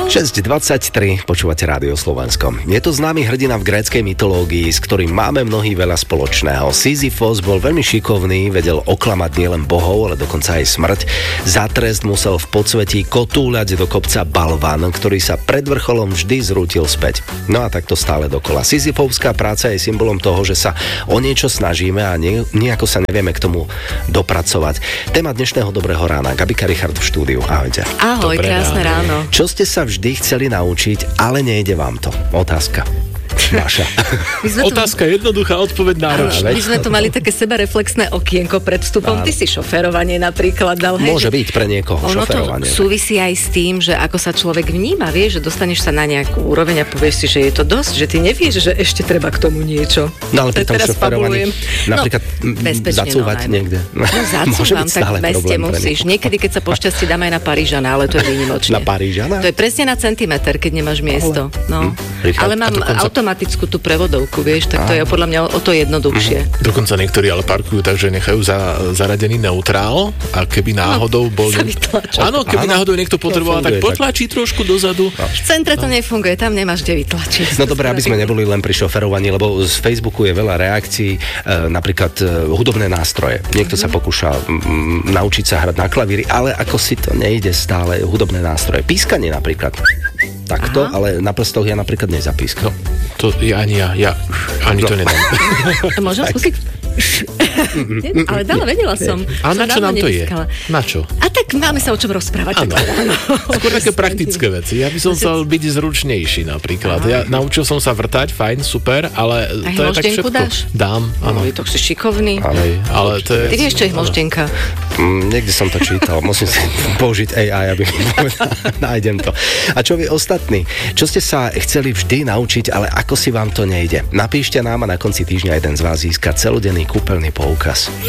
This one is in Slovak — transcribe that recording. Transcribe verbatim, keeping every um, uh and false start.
šesť dvadsaťtri, počúvate Rádio Slovensko. Je to známy hrdina v gréckej mytológii, s ktorým máme mnohí veľa spoločného. Sisyfos bol veľmi šikovný, vedel oklamať nielen bohov, ale dokonca aj smrť. Za trest musel v podsvetí kotúľať do kopca balvan, ktorý sa pred vrcholom vždy zrútil späť. No a takto stále dokola. Sisyfovská práca je symbolom toho, že sa o niečo snažíme a nie, nejako sa nevieme k tomu dopracovať. Téma dnešného Dobrého rána. Gabika, Richard v štúdiu. Ahojte. Ahoj, Dobré krásne ráno. ráno. Čo ste sa vždy chceli naučiť, ale nejde vám to? Otázka. Maša. Otázka tu... jednoduchá, odpoveď náročná. My sme tu mali také sebareflexné okienko pred vstupom. Áno. Ty si šoférovanie napríklad dal. Hej, môže že... byť pre niekoho ono šoférovanie. Ono to súvisí aj s tým, že ako sa človek vníma, vieš, že dostaneš sa na nejakú úroveň a povieš si, že je to dosť, že ty nevieš, že ešte treba k tomu niečo. No ale pri tom šoférovaní napríklad no, zacúvať no, niekde. No zacúvam, tak v meste musíš. Niekedy, keď sa pošťastí, dáme aj na Parížana, ale to je výnimočne. Na Parížana? To je presne na centimeter, keď nemáš miesto. No. Ale mám automatickú tú prevodovku, vieš, tak to je podľa mňa o to jednoduchšie. Mm. Dokonca niektorí ale parkujú tak, že nechajú za, zaradený neutrál a keby náhodou bol... Áno, keby áno, náhodou niekto potreboval, tak potlačí tak trošku dozadu. V centre to no. nefunguje, tam nemáš kde vytlačiť. No dobré, aby sme neboli len pri šoferovaní, lebo z Facebooku je veľa reakcií, e, napríklad e, hudobné nástroje. Niekto mm. sa pokúša m, naučiť sa hrať na klavíri, ale ako si to nejde stále, hudobné nástroje. Pískanie napríklad. Takto, aha, ale na prstoch ja napríklad nezapískam. No, to ja ani ja, ja ani no. to nedám. Môžem skúsiť? Ale dala, vedela som. A na čo nám to je? Na čo? A tak máme sa o čom rozprávať. Áno. Skôr také praktické veci. Ja by som chcel byť zručnejší napríklad. Ja naučil som sa vrtať, fajn, super, ale aj to je tak všetko. Dáš? Dám, áno. No, to si šikovný. Ale, ale to je... Ty vieš, čo je hmoždenka? Mm, niekde som to čítal. Musím si použiť á í, aby mi povedal. Nájdem to. A čo vy ostatní? Čo ste sa chceli vždy naučiť, ale ako si vám to nejde? Napíšte nám a na konci týždňa jeden z vás získa celodenný kúpeľný poukaz.